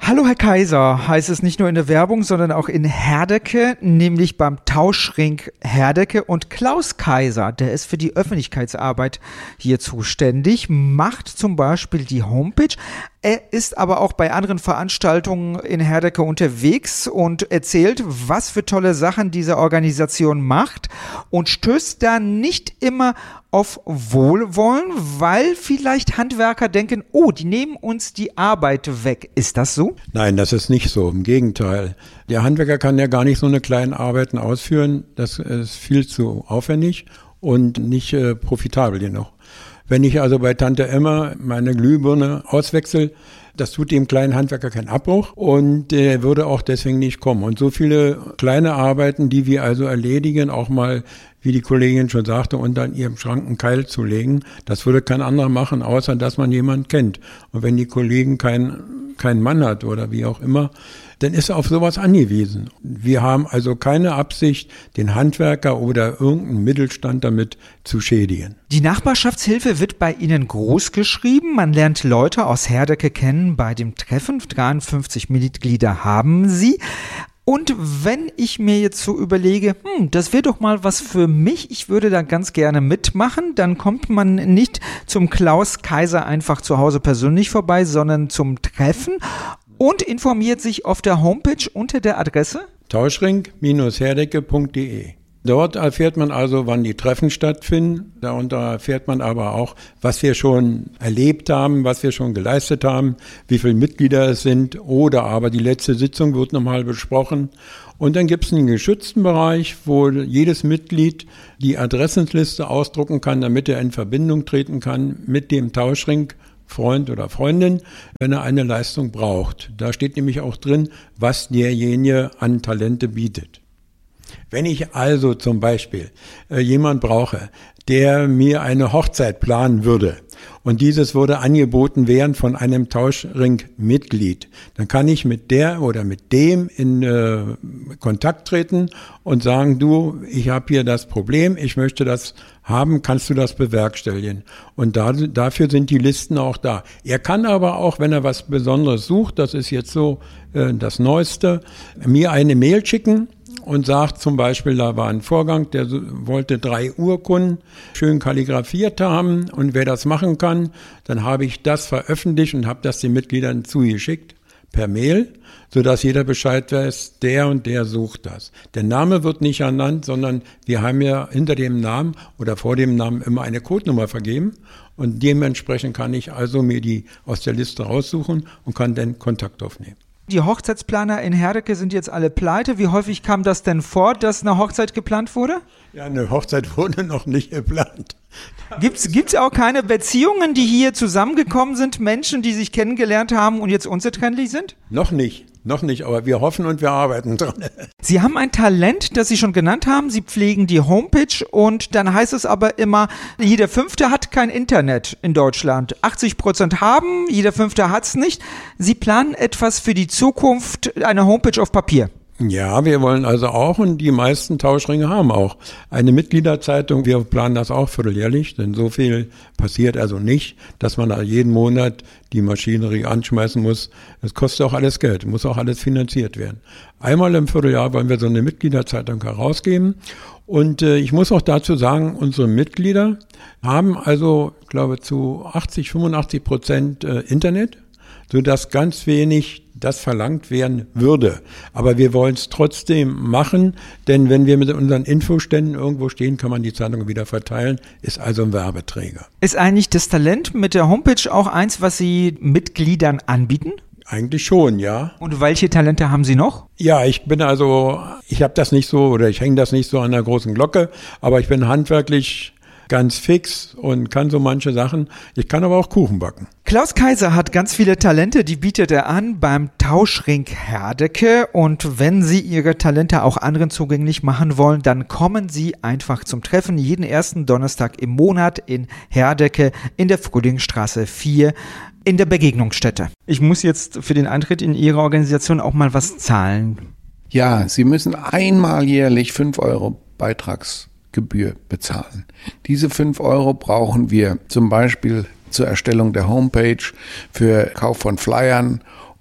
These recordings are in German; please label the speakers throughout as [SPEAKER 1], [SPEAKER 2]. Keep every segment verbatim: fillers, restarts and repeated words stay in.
[SPEAKER 1] Hallo Herr Kaiser, heißt es nicht nur in der Werbung, sondern auch in Herdecke, nämlich beim Tauschring Herdecke. Und Klaus Kaiser, der ist für die Öffentlichkeitsarbeit hier zuständig, macht zum Beispiel die Homepage. Er ist aber auch bei anderen Veranstaltungen in Herdecke unterwegs und erzählt, was für tolle Sachen diese Organisation macht und stößt da nicht immer auf Wohlwollen, weil vielleicht Handwerker denken, oh, die nehmen uns die Arbeit weg. Ist das so?
[SPEAKER 2] Nein, das ist nicht so. Im Gegenteil. Der Handwerker kann ja gar nicht so eine kleine Arbeiten ausführen. Das ist viel zu aufwendig und nicht äh, profitabel genug. Wenn ich also bei Tante Emma meine Glühbirne auswechsel, das tut dem kleinen Handwerker keinen Abbruch und der würde auch deswegen nicht kommen. Und so viele kleine Arbeiten, die wir also erledigen, auch mal, wie die Kollegin schon sagte, unter ihrem Schrank einen Keil zu legen, das würde kein anderer machen, außer dass man jemanden kennt. Und wenn die Kollegin keinen keinen Mann hat oder wie auch immer, dann ist er auf sowas angewiesen. Wir haben also keine Absicht, den Handwerker oder irgendeinen Mittelstand damit zu schädigen.
[SPEAKER 1] Die Nachbarschaftshilfe wird bei Ihnen groß geschrieben. Man lernt Leute aus Herdecke kennen bei dem Treffen. dreiundfünfzig Mitglieder haben Sie. Und wenn ich mir jetzt so überlege, hm, das wäre doch mal was für mich, ich würde da ganz gerne mitmachen, dann kommt man nicht zum Klaus Kaiser einfach zu Hause persönlich vorbei, sondern zum Treffen und informiert sich auf der Homepage unter der Adresse
[SPEAKER 2] tauschring Bindestrich herdecke Punkt de. Dort erfährt man also, wann die Treffen stattfinden. Darunter erfährt man aber auch, was wir schon erlebt haben, was wir schon geleistet haben, wie viele Mitglieder es sind oder aber die letzte Sitzung wird nochmal besprochen. Und dann gibt es einen geschützten Bereich, wo jedes Mitglied die Adressenliste ausdrucken kann, damit er in Verbindung treten kann mit dem Tauschring Freund oder Freundin, wenn er eine Leistung braucht. Da steht nämlich auch drin, was derjenige an Talente bietet. Wenn ich also zum Beispiel äh, jemand brauche, der mir eine Hochzeit planen würde und dieses würde angeboten werden von einem Tauschring-Mitglied, dann kann ich mit der oder mit dem in äh, Kontakt treten und sagen, du, ich habe hier das Problem, ich möchte das haben, kannst du das bewerkstelligen? Und da, dafür sind die Listen auch da. Er kann aber auch, wenn er was Besonderes sucht, das ist jetzt so äh, das Neueste, mir eine Mail schicken und sagt zum Beispiel, da war ein Vorgang, der wollte drei Urkunden schön kalligrafiert haben und wer das machen kann, dann habe ich das veröffentlicht und habe das den Mitgliedern zugeschickt per Mail, sodass jeder Bescheid weiß, der und der sucht das. Der Name wird nicht ernannt, sondern wir haben ja hinter dem Namen oder vor dem Namen immer eine Codenummer vergeben und dementsprechend kann ich also mir die aus der Liste raussuchen und kann dann Kontakt aufnehmen.
[SPEAKER 1] Die Hochzeitsplaner in Herdecke sind jetzt alle pleite. Wie häufig kam das denn vor, dass eine Hochzeit geplant wurde?
[SPEAKER 2] Ja, eine Hochzeit wurde noch nicht geplant.
[SPEAKER 1] Gibt's, gibt's auch keine Beziehungen, die hier zusammengekommen sind, Menschen, die sich kennengelernt haben und jetzt unzertrennlich sind?
[SPEAKER 2] Noch nicht, noch nicht, aber wir hoffen und wir arbeiten dran.
[SPEAKER 1] Sie haben ein Talent, das Sie schon genannt haben. Sie pflegen die Homepage und dann heißt es aber immer, jeder Fünfte hat kein Internet in Deutschland. achtzig Prozent haben, jeder Fünfte hat's nicht. Sie planen etwas für die Zukunft, eine Homepage auf Papier.
[SPEAKER 2] Ja, wir wollen also auch und die meisten Tauschringe haben auch eine Mitgliederzeitung. Wir planen das auch vierteljährlich, denn so viel passiert also nicht, dass man da jeden Monat die Maschinerie anschmeißen muss. Das kostet auch alles Geld, muss auch alles finanziert werden. Einmal im Vierteljahr wollen wir so eine Mitgliederzeitung herausgeben und äh, ich muss auch dazu sagen, unsere Mitglieder haben also, ich glaube, zu achtzig, fünfundachtzig Prozent äh, Internet, sodass ganz wenig das verlangt werden würde. Aber wir wollen es trotzdem machen, denn wenn wir mit unseren Infoständen irgendwo stehen, kann man die Zeitung wieder verteilen, ist also ein Werbeträger.
[SPEAKER 1] Ist eigentlich das Talent mit der Homepage auch eins, was Sie Mitgliedern anbieten?
[SPEAKER 2] Eigentlich schon, ja.
[SPEAKER 1] Und welche Talente haben Sie noch?
[SPEAKER 2] Ja, ich bin also, ich habe das nicht so oder ich hänge das nicht so an der großen Glocke, aber ich bin handwerklich ganz fix und kann so manche Sachen. Ich kann aber auch Kuchen backen.
[SPEAKER 1] Klaus Kaiser hat ganz viele Talente, die bietet er an beim Tauschring Herdecke. Und wenn Sie Ihre Talente auch anderen zugänglich machen wollen, dann kommen Sie einfach zum Treffen jeden ersten Donnerstag im Monat in Herdecke in der Frühlingsstraße vier in der Begegnungsstätte. Ich muss jetzt für den Eintritt in Ihre Organisation auch mal was zahlen.
[SPEAKER 3] Ja, Sie müssen einmal jährlich fünf Euro Beitragsgebühr bezahlen. Diese fünf Euro brauchen wir zum Beispiel zur Erstellung der Homepage, für Kauf von Flyern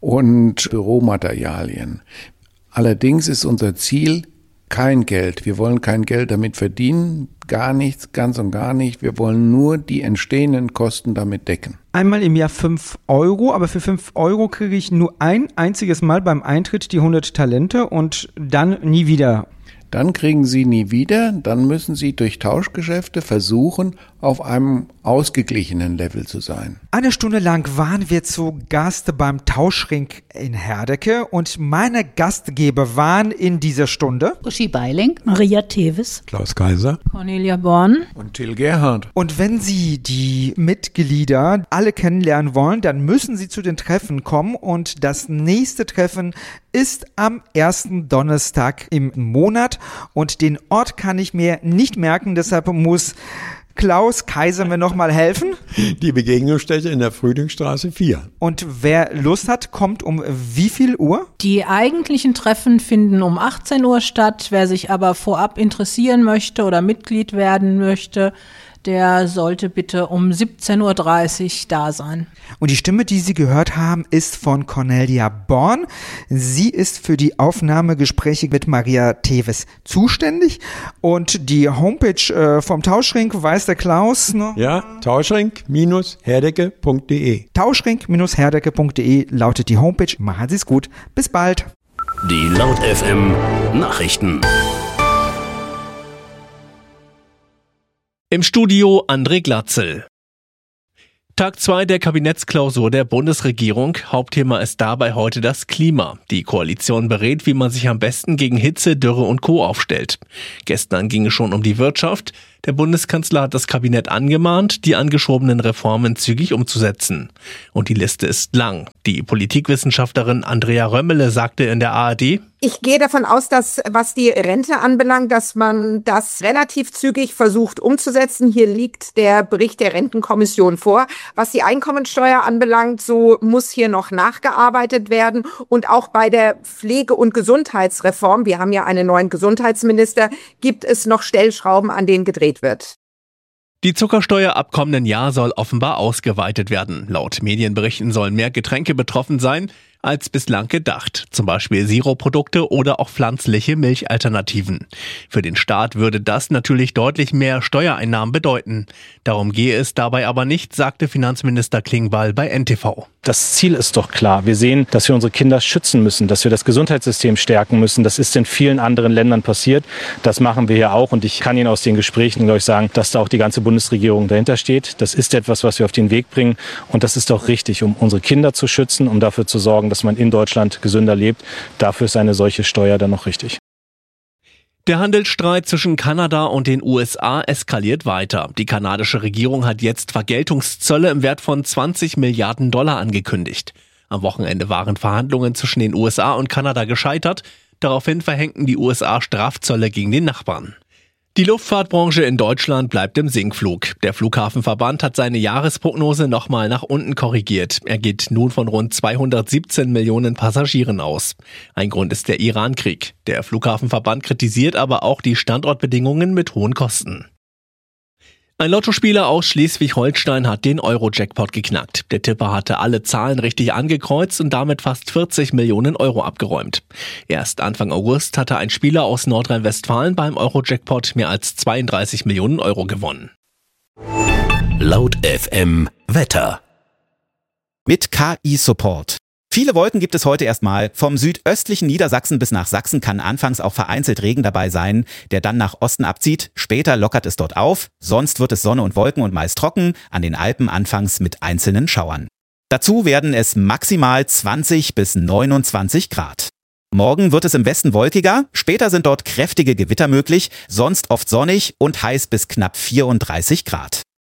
[SPEAKER 3] und Büromaterialien. Allerdings ist unser Ziel kein Geld. Wir wollen kein Geld damit verdienen, gar nichts, ganz und gar nicht. Wir wollen nur die entstehenden Kosten damit decken.
[SPEAKER 1] Einmal im Jahr fünf Euro, aber für fünf Euro kriege ich nur ein einziges Mal beim Eintritt die hundert Talente und dann nie wieder.
[SPEAKER 3] Dann kriegen Sie nie wieder, dann müssen Sie durch Tauschgeschäfte versuchen, auf einem ausgeglichenen Level zu sein.
[SPEAKER 1] Eine Stunde lang waren wir zu Gast beim Tauschring in Herdecke und meine Gastgeber waren in dieser Stunde
[SPEAKER 4] Uschi Beiling, Maria Teves,
[SPEAKER 2] Klaus Kaiser,
[SPEAKER 4] Cornelia Born
[SPEAKER 3] Und Till Gerhardt.
[SPEAKER 1] Und wenn Sie die Mitglieder alle kennenlernen wollen, dann müssen Sie zu den Treffen kommen und das nächste Treffen ist am ersten Donnerstag im Monat und den Ort kann ich mir nicht merken, deshalb muss Klaus Kaiser mir nochmal helfen.
[SPEAKER 2] Die Begegnungsstätte in der Frühlingsstraße vier.
[SPEAKER 1] Und wer Lust hat, kommt um wie viel Uhr?
[SPEAKER 5] Die eigentlichen Treffen finden um achtzehn Uhr statt. Wer sich aber vorab interessieren möchte oder Mitglied werden möchte, der sollte bitte um siebzehn Uhr dreißig da sein.
[SPEAKER 1] Und die Stimme, die Sie gehört haben, ist von Cornelia Born. Sie ist für die Aufnahmegespräche mit Maria Teves zuständig. Und die Homepage äh, vom Tauschring weiß der Klaus. Ne?
[SPEAKER 2] Ja, tauschring Bindestrich herdecke Punkt de.
[SPEAKER 1] tauschring Bindestrich herdecke Punkt de lautet die Homepage. Machen Sie es gut. Bis bald.
[SPEAKER 6] Die Laut F M Nachrichten.
[SPEAKER 7] Im Studio André Glatzel. Tag zwei der Kabinettsklausur der Bundesregierung. Hauptthema ist dabei heute das Klima. Die Koalition berät, wie man sich am besten gegen Hitze, Dürre und Co. aufstellt. Gestern ging es schon um die Wirtschaft. Der Bundeskanzler hat das Kabinett angemahnt, die angeschobenen Reformen zügig umzusetzen. Und die Liste ist lang. Die Politikwissenschaftlerin Andrea Römmele sagte in der A R D:
[SPEAKER 8] Ich gehe davon aus, dass, was die Rente anbelangt, dass man das relativ zügig versucht umzusetzen. Hier liegt der Bericht der Rentenkommission vor. Was die Einkommensteuer anbelangt, so muss hier noch nachgearbeitet werden. Und auch bei der Pflege- und Gesundheitsreform, wir haben ja einen neuen Gesundheitsminister, gibt es noch Stellschrauben, an denen gedreht wird.
[SPEAKER 7] Die Zuckersteuer ab kommenden Jahr soll offenbar ausgeweitet werden. Laut Medienberichten sollen mehr Getränke betroffen sein als bislang gedacht. Zum Beispiel Sirupprodukte oder auch pflanzliche Milchalternativen. Für den Staat würde das natürlich deutlich mehr Steuereinnahmen bedeuten. Darum gehe es dabei aber nicht, sagte Finanzminister Klingbeil bei N T V.
[SPEAKER 9] Das Ziel ist doch klar. Wir sehen, dass wir unsere Kinder schützen müssen, dass wir das Gesundheitssystem stärken müssen. Das ist in vielen anderen Ländern passiert. Das machen wir hier auch. Und ich kann Ihnen aus den Gesprächen, glaube ich, sagen, dass da auch die ganze Bundesregierung dahinter steht. Das ist etwas, was wir auf den Weg bringen. Und das ist auch richtig, um unsere Kinder zu schützen, um dafür zu sorgen, dass man in Deutschland gesünder lebt. Dafür ist eine solche Steuer dann noch richtig.
[SPEAKER 7] Der Handelsstreit zwischen Kanada und den U S A eskaliert weiter. Die kanadische Regierung hat jetzt Vergeltungszölle im Wert von zwanzig Milliarden Dollar angekündigt. Am Wochenende waren Verhandlungen zwischen den U S A und Kanada gescheitert. Daraufhin verhängten die U S A Strafzölle gegen den Nachbarn. Die Luftfahrtbranche in Deutschland bleibt im Sinkflug. Der Flughafenverband hat seine Jahresprognose nochmal nach unten korrigiert. Er geht nun von rund zweihundertsiebzehn Millionen Passagieren aus. Ein Grund ist der Iran-Krieg. Der Flughafenverband kritisiert aber auch die Standortbedingungen mit hohen Kosten. Ein Lottospieler aus Schleswig-Holstein hat den Euro-Jackpot geknackt. Der Tipper hatte alle Zahlen richtig angekreuzt und damit fast vierzig Millionen Euro abgeräumt. Erst Anfang August hatte ein Spieler aus Nordrhein-Westfalen beim Euro-Jackpot mehr als zweiunddreißig Millionen Euro gewonnen.
[SPEAKER 6] Laut F M Wetter.
[SPEAKER 10] Mit K I-Support. Viele Wolken gibt es heute erstmal. Vom südöstlichen Niedersachsen bis nach Sachsen kann anfangs auch vereinzelt Regen dabei sein, der dann nach Osten abzieht. Später lockert es dort auf. Sonst wird es Sonne und Wolken und meist trocken. An den Alpen anfangs mit einzelnen Schauern. Dazu werden es maximal zwanzig bis neunundzwanzig Grad. Morgen wird es im Westen wolkiger. Später sind dort kräftige Gewitter möglich. Sonst oft sonnig und heiß bis knapp vierunddreißig Grad.